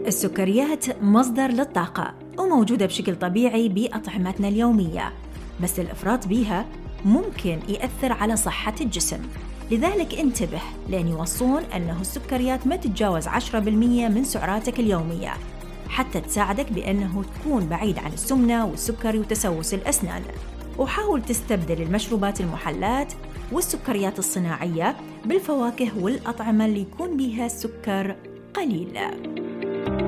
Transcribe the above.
السكريات مصدر للطاقة وموجودة بشكل طبيعي بأطعمتنا اليومية، بس الإفراط بها ممكن يأثر على صحة الجسم. لذلك انتبه لأن يوصون أنه السكريات ما تتجاوز 10% من سعراتك اليومية، حتى تساعدك بأنه تكون بعيد عن السمنة والسكري وتسوس الأسنان. وحاول تستبدل المشروبات المحلات والسكريات الصناعية بالفواكه والأطعمة اللي يكون بها سكر قليل.